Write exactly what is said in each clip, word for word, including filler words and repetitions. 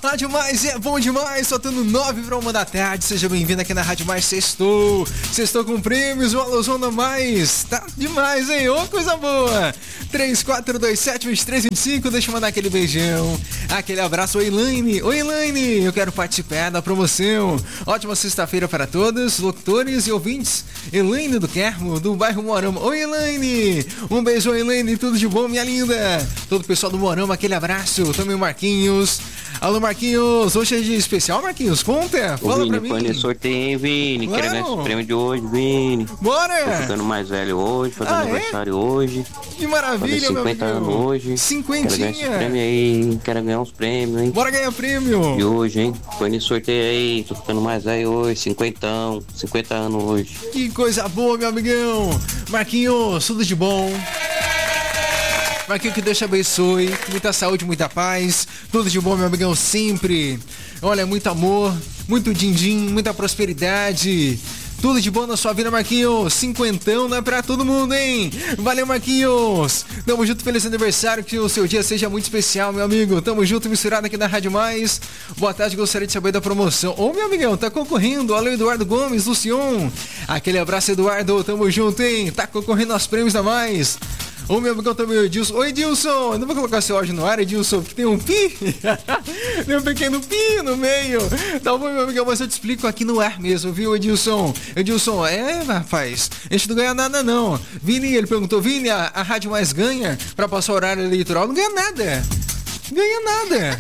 Rádio Mais é bom demais, faltando nove para uma da tarde. Seja bem-vindo aqui na Rádio Mais. Sextou, sextou com prêmios, o Alôzão da Mais. Tá demais, hein? Ô, coisa boa. três quatro dois sete, dois três dois cinco. Deixa eu mandar aquele beijão, aquele abraço. Oi, Elaine. Oi, Elaine. Eu quero participar da promoção. Ótima sexta-feira para todos, locutores e ouvintes. Elaine do Quermo, do bairro Moarama. Oi, Elaine. Um beijo, Elaine. Tudo de bom, minha linda. Todo o pessoal do Moarama, aquele abraço. Também o Marquinhos. Alô, Marquinhos, hoje é dia especial, Marquinhos, conta, fala Vini, pra mim. Vini, sorteio, hein, Vini, claro. Quero ganhar esse prêmio de hoje, Vini. Bora! Tô ficando mais velho hoje, fazendo ah, aniversário é? hoje. Que maravilha, meu amigo. cinquenta anos hoje. Cinquentinha. Quero ganhar esse prêmio aí, quero ganhar uns prêmios, hein. Bora ganhar prêmio. De hoje, hein, foi nesse sorteio aí, tô ficando mais velho hoje, cinquentão, cinquenta anos hoje. Que coisa boa, meu amigão. Marquinhos, tudo de bom. Marquinhos, que Deus te abençoe, muita saúde, muita paz, tudo de bom, meu amigão, sempre. Olha, muito amor, muito din-din, muita prosperidade. Tudo de bom na sua vida, Marquinhos. Cinquentão não é pra todo mundo, hein? Valeu, Marquinhos. Tamo junto, feliz aniversário. Que o seu dia seja muito especial, meu amigo. Tamo junto, misturado aqui na Rádio Mais. Boa tarde, gostaria de saber da promoção. Ô, meu amigão, tá concorrendo. Alô, Eduardo Gomes, Lucion. Aquele abraço, Eduardo. Tamo junto, hein? Tá concorrendo aos prêmios da Mais. Ô, meu amigão também, o Edilson. Oi, Edilson. Eu não vou colocar seu áudio no ar, Edilson, porque tem um pi. Tem um pequeno pi no meio. Tá bom, meu amigão, mas eu te explico aqui no ar mesmo, viu, Edilson? Edilson, é, rapaz, a gente não ganha nada, não. Vini, ele perguntou, Vini, a, a Rádio Mais ganha pra passar o horário eleitoral? Não ganha nada. Ganha nada.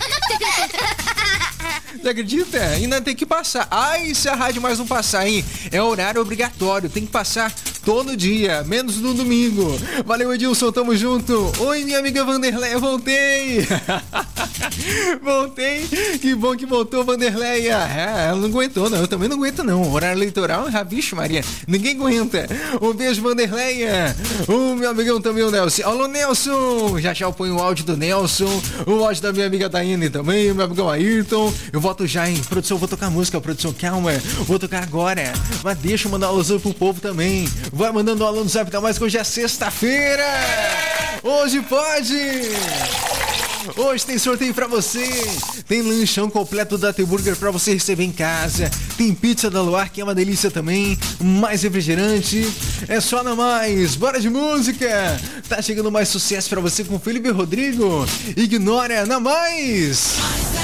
Você acredita? Ainda tem que passar. Ai, se a Rádio Mais não passar, hein? É horário obrigatório, tem que passar todo dia, menos no domingo. Valeu, Edilson, tamo junto. Oi, minha amiga Vanderleia, voltei. Voltei. Que bom que voltou, Vanderleia. É, ela não aguentou, não. Eu também não aguento, não. Horário eleitoral, ah, vixe, Maria. Ninguém aguenta. Um beijo, Vanderleia. O meu amigão também, o Nelson. Alô, Nelson. Já já eu ponho o áudio do Nelson. O áudio da minha amiga Daiane também. O meu amigão Ayrton. Eu volto já, hein? Produção, vou tocar música, produção. Calma. Vou tocar agora. Mas deixa eu mandar um alusão pro povo também. Vai mandando um alô no Zap da Mais, que hoje é sexta-feira. Hoje pode. Hoje tem sorteio pra você. Tem lanchão completo da T-Burger pra você receber em casa. Tem pizza da Luar, que é uma delícia também. Mais refrigerante. É só na Mais. Bora de música. Tá chegando mais sucesso pra você com Felipe Rodrigo. Ignora na Mais.